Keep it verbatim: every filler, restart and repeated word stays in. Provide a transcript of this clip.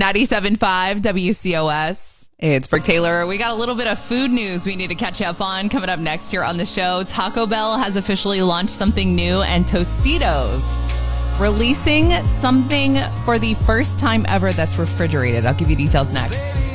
ninety-seven point five W C O S. It's Brooke Taylor. We got a little bit of food news we need to catch up on coming up next here on the show. Taco Bell has officially launched something new, and Tostitos releasing something for the first time ever that's refrigerated. I'll give you details next.